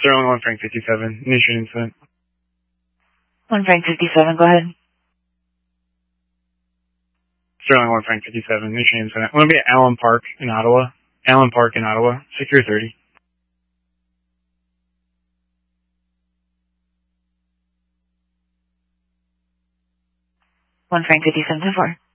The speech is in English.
Sterling 1 Frank 57, initiate incident. 1 Frank 57, go ahead. Sterling 1 Frank 57, initiate incident. I'm going to be at Allen Park in Ottawa. Allen Park in Ottawa, secure 30. 1 Frank 57, 4.